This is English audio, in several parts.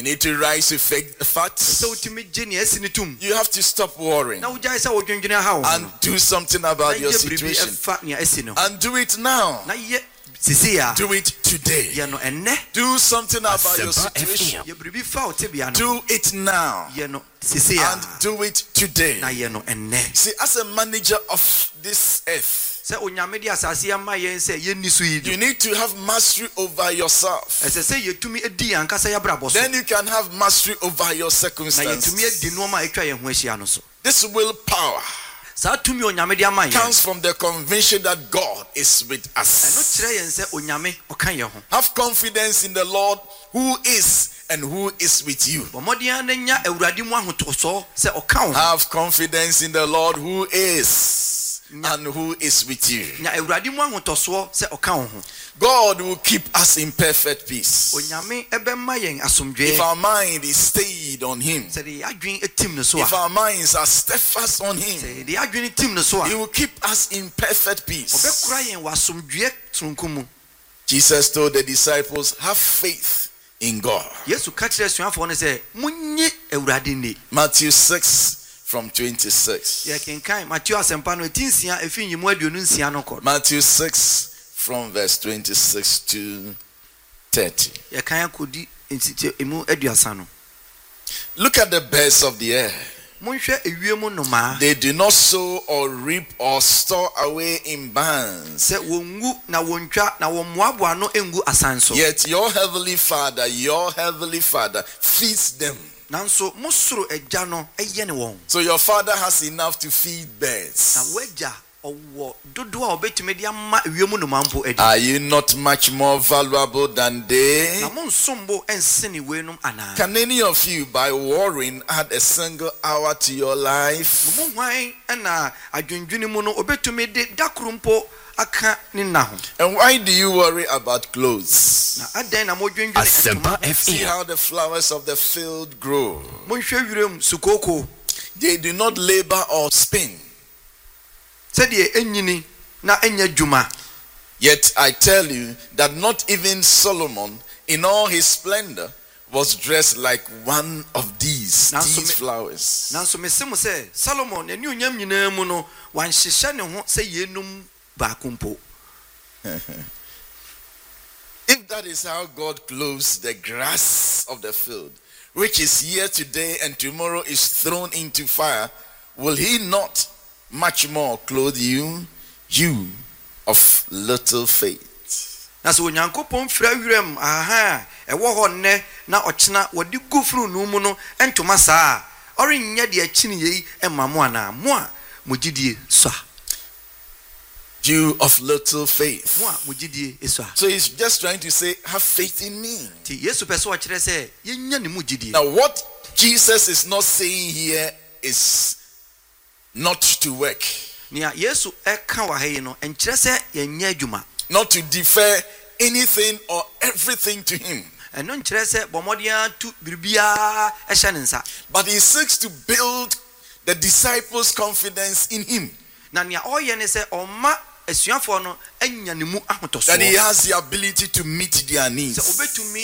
You need to rise to fake the facts. You have to stop worrying and do something about your situation. And do it now. Do it today. Do something about your situation. Do it now. And do it today. See, as a manager of this earth, you need to have mastery over yourself. Then you can have mastery over your circumstances. This willpower comes from the conviction that God is with us. Have confidence in the Lord who is and who is with you. Have confidence in the Lord who is and who is with you. God will keep us in perfect peace if our mind is stayed on Him. If our minds are steadfast on Him, He will keep us in perfect peace. Jesus told the disciples, have faith in God. Matthew 6 from 26. Matthew 6 from verse 26 to 30. Look at the birds of the air. They do not sow or reap or store away in barns. Yet your heavenly Father feeds them. So your Father has enough to feed birds. Are you not much more valuable than they? Can any of you, by worrying, add a single hour to your life? And why do you worry about clothes? See how the flowers of the field grow. They do not labor or spin. Yet I tell you that not even Solomon in all his splendor was dressed like one of these flowers. If that is how God clothes the grass of the field, which is here today and tomorrow is thrown into fire, will He not much more clothe you, you of little faith? You of little faith. So he's just trying to say, have faith in me. Now what Jesus is not saying here is not to work. Not to defer anything or everything to Him. But He seeks to build the disciples' confidence in Him. That He has the ability to meet their needs.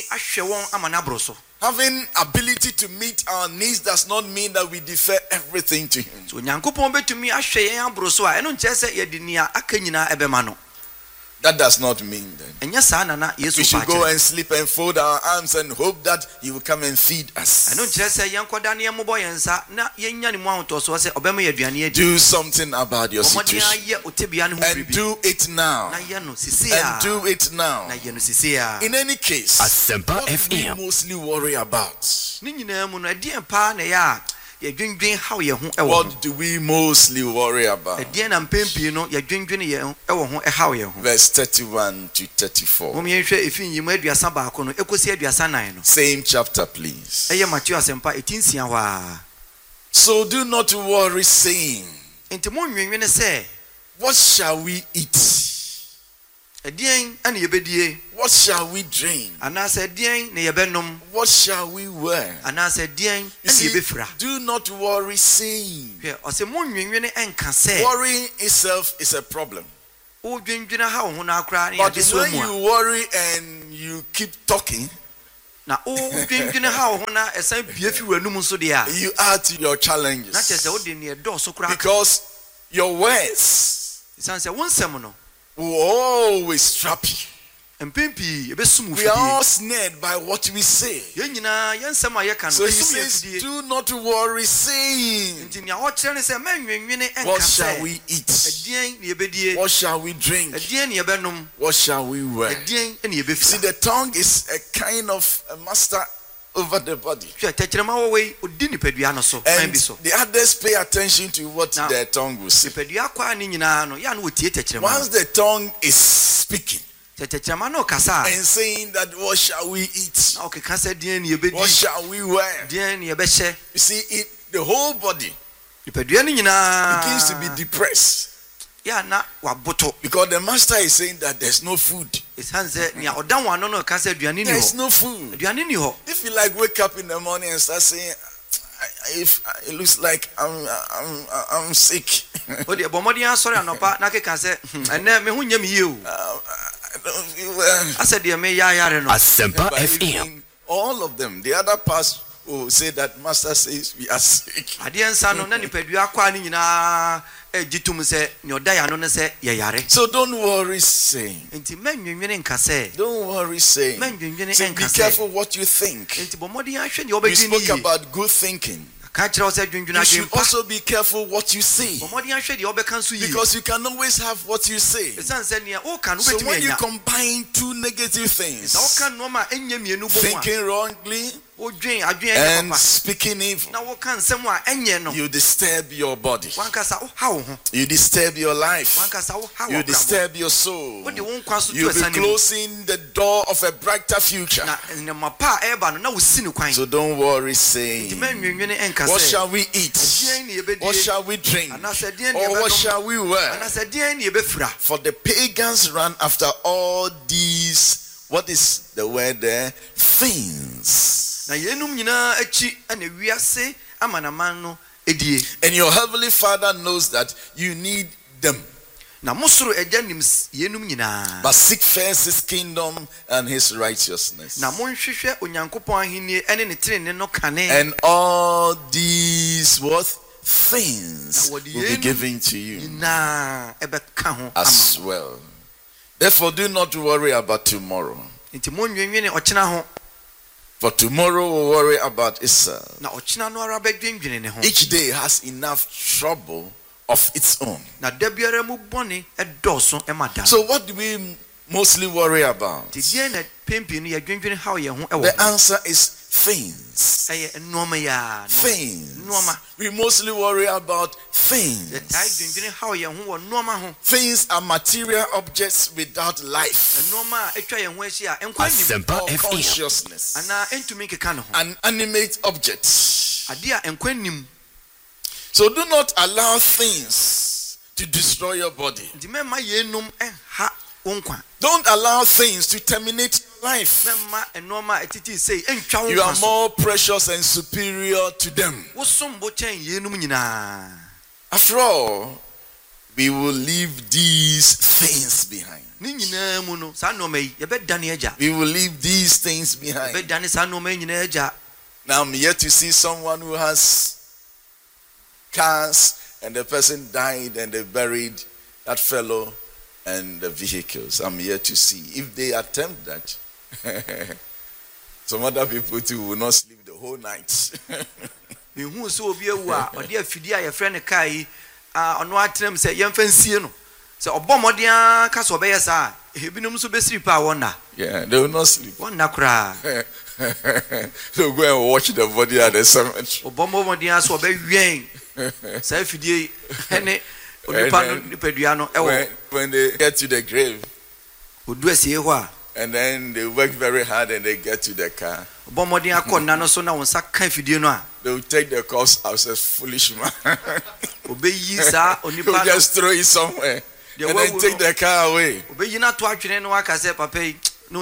Having ability to meet our needs does not mean that we defer everything to Him. That does not mean that we should go and sleep and fold our arms and hope that He will come and feed us. Do something about your situation. And do it now. And do it now. In any case, what do we mostly worry about? What do we mostly worry about? Verse 31 to 34. Same chapter, please. So do not worry, saying, what shall we eat? What shall we drink? What shall we wear? You see, do not worry, saying. Worrying itself is a problem. But when you worry and you keep talking, You add to your challenges. Because your words will always trap you. We are all snared by what we say. So he says, do not worry, saying, what shall we eat? What shall we drink? What shall we wear? See, the tongue is a kind of a master over the body. And the others pay attention to what their tongue will say. Once the tongue is speaking, and saying that what shall we eat? What shall we wear? You see, the whole body begins to be depressed. Because the master is saying that there's no food. There's no food. If you like wake up in the morning and start saying, if it looks like I'm sick. I don't feel well. Asempa FM. All of them. The other parts will say that Master says we are sick. So don't worry saying. Don't worry saying. So be careful what you think. We spoke about good thinking. You should also be careful what you say. Because you can always have what you say. So when you combine two negative things, thinking wrongly and speaking evil, you disturb your body. You disturb your life. You disturb your soul. You'll be closing the door of a brighter future. So don't worry saying, what shall we eat? What shall we drink? Or what shall we wear? For the pagans run after all these, what is the word there? Things. And your heavenly Father knows that you need them. But seek first his kingdom and his righteousness. And all these what things will be given to you as well. Therefore, do not worry about tomorrow. For tomorrow will worry about itself. Each day has enough trouble of its own. So what do we mostly worry about? The answer is things. Things. We mostly worry about things. Things are material objects without life or consciousness. An animate object. So do not allow things to destroy your body. Don't allow things to terminate your life. You are more precious and superior to them. After all, we will leave these things behind. We will leave these things behind. Now I'm yet to see someone who has cars and the person died and they buried that fellow and the vehicles. I'm here to see. If they attempt that, some other people too will not sleep the whole night. Yeah, they will not sleep. They'll go and watch the body at the cemetery. When they get to the grave, and then they work very hard and they get to the car, they will take the corpse as a foolish man. They will just throw it somewhere and then take the car away. Now,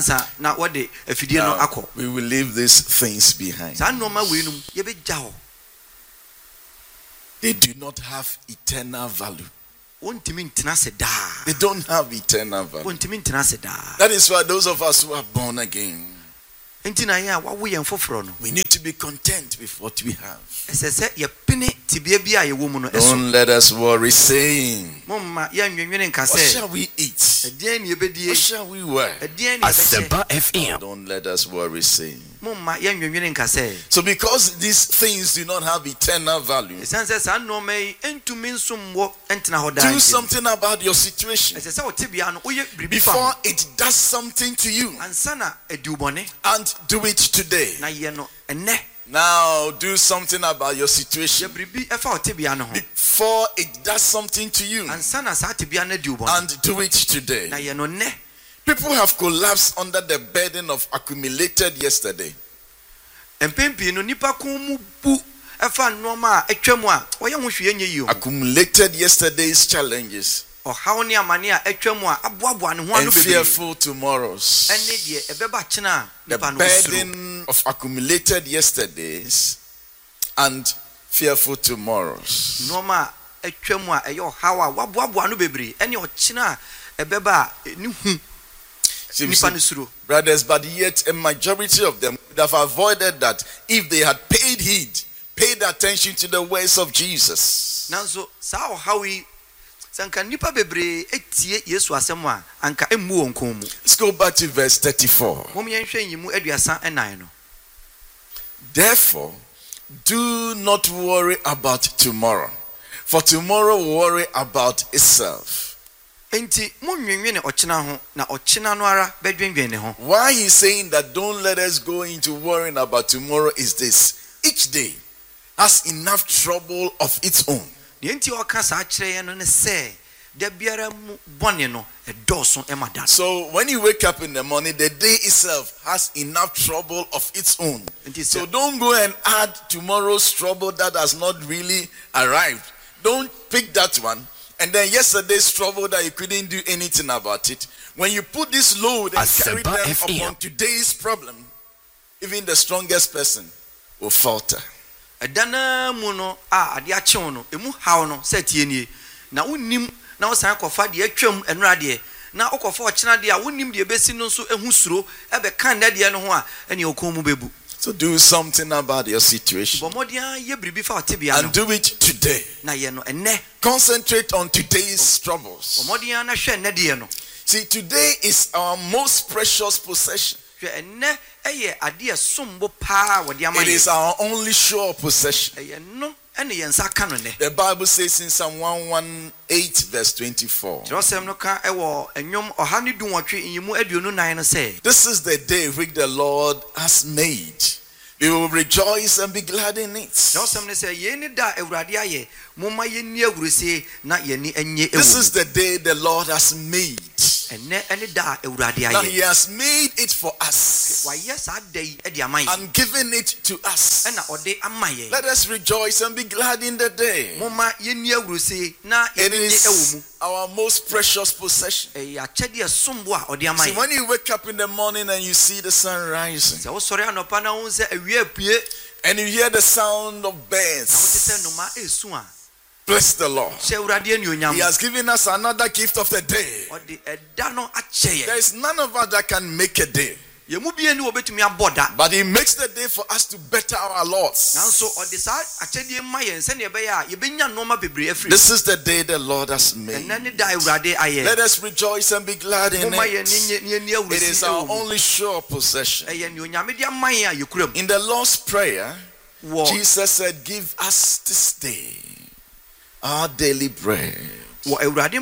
we will leave these things behind. They do not have eternal value. They don't have eternal value. That is why those of us who are born again, We need to be content with what we have. Don't let us worry saying, what shall we eat? What shall we wear? Don't let us worry saying. So because these things do not have eternal value, do something about your situation before it does something to you, and do it today. Now do something about your situation before it does something to you, and do it today. People have collapsed under the burden of accumulated yesterday. Accumulated yesterday's challenges and fearful tomorrows. The burden of accumulated yesterdays and fearful tomorrows. Brothers, but yet a majority of them would have avoided that if they had paid attention to the words of Jesus. Let's go back to verse 34. Therefore, do not worry about tomorrow, for tomorrow will worry about itself. Why he's saying that don't let us go into worrying about tomorrow is this: each day has enough trouble of its own. So when you wake up in the morning, the day itself has enough trouble of its own. So don't go and add tomorrow's trouble that has not really arrived. Don't pick that one. And then yesterday's trouble that you couldn't do anything about it. When you put this load and carry them upon today's problem, even the strongest person will falter. So do something about your situation and do it today. Concentrate on today's troubles. See, today is our most precious possession. It is our only sure possession. The Bible says in Psalm 118 verse 24, this is the day which the Lord has made. We will rejoice and be glad in it. This is the day the Lord has made. Now he has made it for us and given it to us. Let us rejoice and be glad in the day. It is our most precious possession. See, when you wake up in the morning and you see the sun rising and you hear the sound of birds, bless the Lord. He has given us another gift of the day. There is none of us that can make a day, but he makes the day for us to better our lots. This is the day the Lord has made. Let us rejoice and be glad in it. It is our only sure possession. In the Lord's Prayer, Jesus said, give us this day our daily bread. The only bread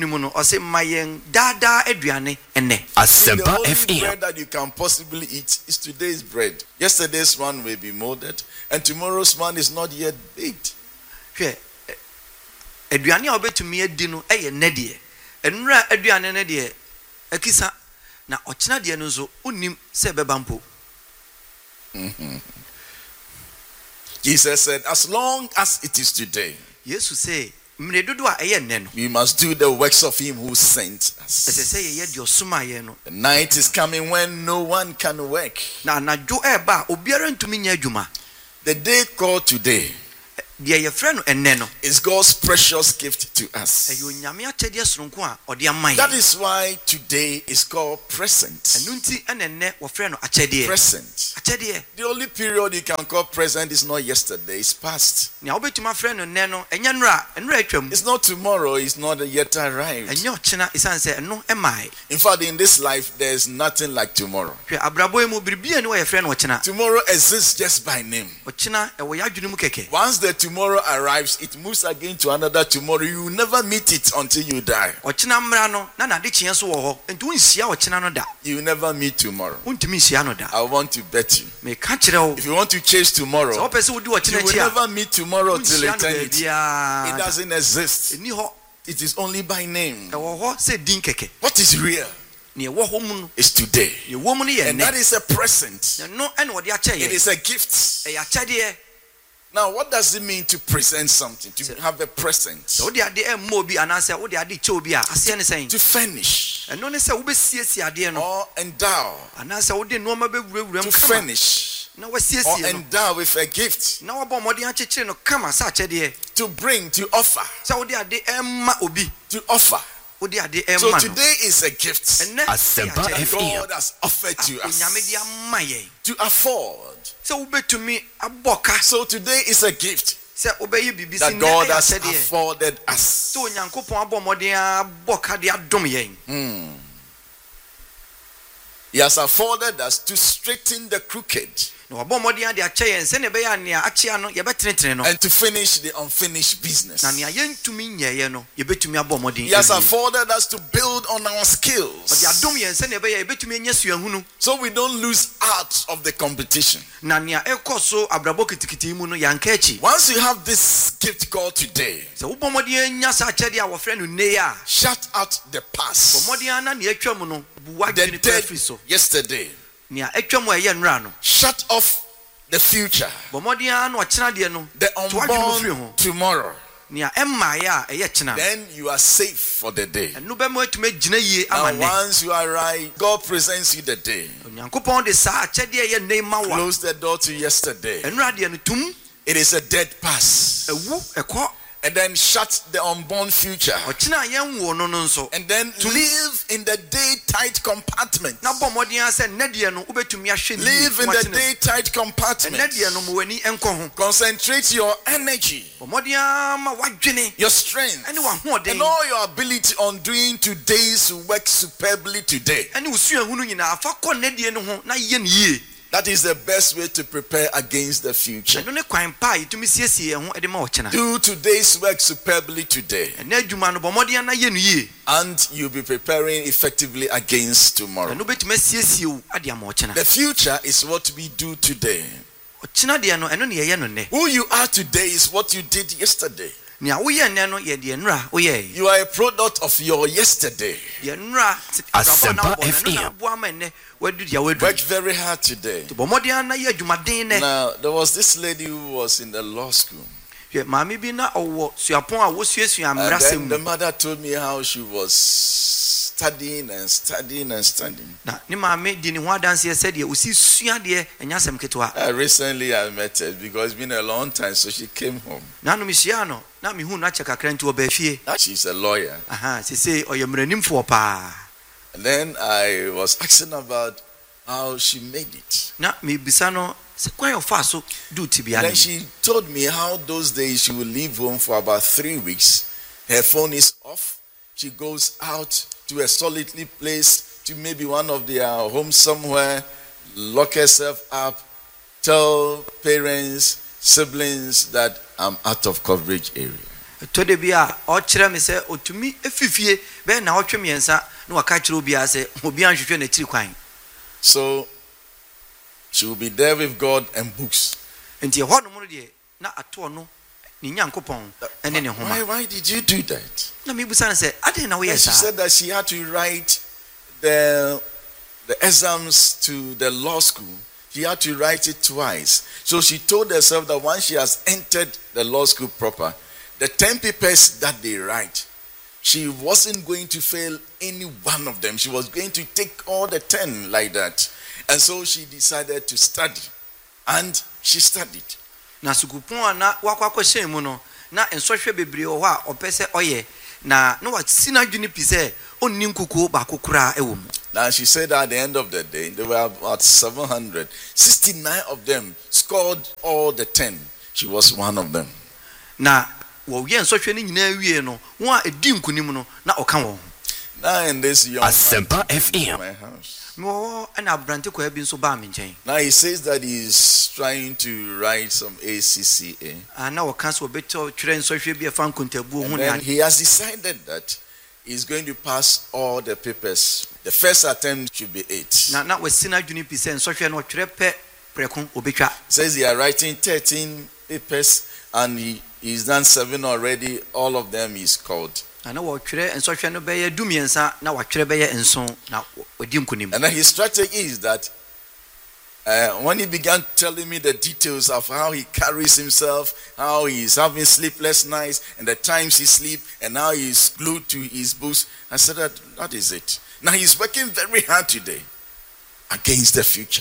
that you can possibly eat is today's bread. Yesterday's one may be molded, and tomorrow's one is not yet baked. Jesus said, as long as it is today, we must do the works of him who sent us. The night is coming when no one can work. The day called today is God's precious gift to us. That is why today is called present. Present. The only period you can call present is not yesterday, it's past. It's not tomorrow, it's not yet arrived. In fact, in this life, there's nothing like tomorrow. Tomorrow exists just by name. Once the tomorrow arrives, it moves again to another tomorrow. You will never meet it until you die. You will never meet tomorrow. I want to bet you. If you want to chase tomorrow, you will never meet tomorrow till eternity. It doesn't exist. It is only by name. What is real is today. And that is a present. It is a gift. Now, what does it mean to present something? To have a present? To furnish. Or endow. To furnish. Or endow with a gift. To bring, to offer. To offer. So today is a gift that God has offered to us. To afford. So today is a gift that God has afforded us. He has afforded us to straighten the crooked. And to finish the unfinished business. He has afforded us to build on our skills, so we don't lose out of the competition. Once you have this gift called today, shut out the past, the dead yesterday. Shut off the future, the unborn tomorrow. Then you are safe for the day. And once you are right, God presents you the day. Close the door to yesterday. It is a dead past. And then shut the unborn future. And then live in the day-tight compartment. Live in the day-tight compartment. Concentrate your energy, your strength, and all your ability on doing today's work superbly today. That is the best way to prepare against the future. Do today's work superbly today, and you'll be preparing effectively against tomorrow. The future is what we do today. Who you are today is what you did yesterday. You are a product of your yesterday. Worked very hard today. Now, there was this lady who was in the law school. And then the mother told me how she was studying and studying and studying. Recently I met her because it's been a long time, so she came home. She's a lawyer. And then I was asking about how she made it. And then she told me how those days she would leave home for about 3 weeks. Her phone is off. She goes out to a solitary place, to maybe one of their homes somewhere, lock herself up, tell parents, siblings that I'm out of coverage area. So she will be there with God and books. Why did you do that? And she said that she had to write the exams to the law school. She had to write it twice. So she told herself that once she has entered the law school proper, the 10 papers that they write, she wasn't going to fail any one of them. She was going to take all the 10 like that. And so she decided to study. And she studied. na sukupon na wakwakọ hyen mu no na ensohwe bebre o ho a opese oye na no wasina dwuni pise onni nkuku ba kokura ewo mu. Now she said at the end of the day there were about 700. 69 of them scored all the 10. She was one of them. Na wo ye ensohwe ni nyina wie no wo a edi nkunim no na oka wo. Now in this young Asempa FM. Now he says that he's trying to write some ACCA. And then he has decided that he's going to pass all the papers. The first attempt should be 8. Says he are writing 13 papers and he's done 7 already. All of them is called. And then his strategy is that when he began telling me the details of how he carries himself, how he's having sleepless nights and the times he sleep and how he's glued to his books, I said that is it. Now he's working very hard today against the future.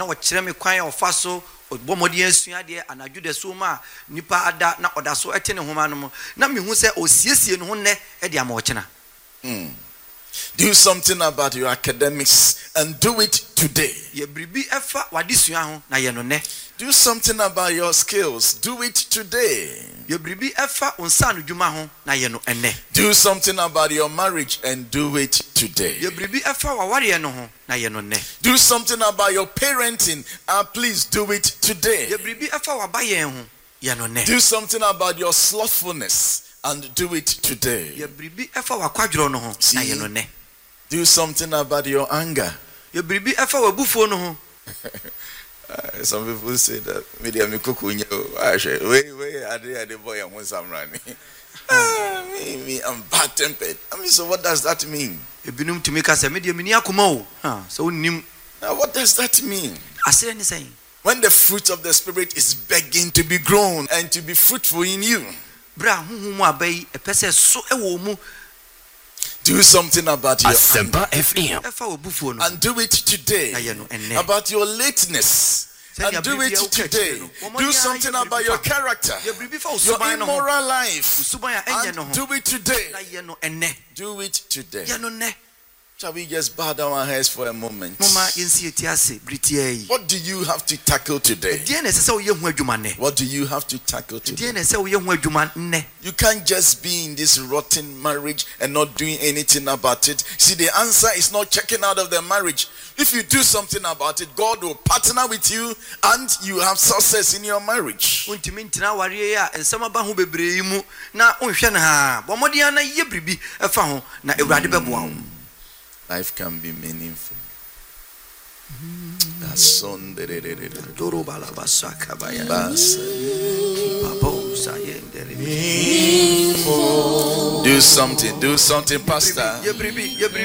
Bomodi ensua de anadwo de so ma nipa ada na odaso etene homa no mo na mehu se osiesie no ho ne e de amaochena. Do something about your academics and do it today. Ye bribi efa wadesua ho na ye no ne. Do something about your skills. Do it today. Ye bribi efa onsa no dwuma ho na ye no ene. Do something about your marriage and do it today. Ye bribi efa waware no ho na ye no ne. Do something about your parenting and please do it today. Ye bribi efa wabaye ho ye no ne. Do something about your slothfulness and do it today. Ye bribi efa wakwadworo no ho na ye no ne. Do something about your anger. Ye bribi efa wabufuo no ho. Some people say that media me kukunyo we are the boy and some running. Me I'm bad tempered. I mean, so what does that mean? Ebinum to make us a media mini akuma o. So nim. Now what does that mean? I say anything. When the fruit of the spirit is begging to be grown and to be fruitful in you. Bra huhu abai e pese so ewo mu. Do something about your Asempa FM. And do it today. About your lateness. And do it today. Do something about your character. Your immoral life. And do it today. Do it today. Shall we just bow down our heads for a moment? What do you have to tackle today? What do you have to tackle today? You can't just be in this rotten marriage and not doing anything about it. See, the answer is not checking out of the marriage. If you do something about it, God will partner with you and you have success in your marriage. Life can be meaningful. Do something, Pastor.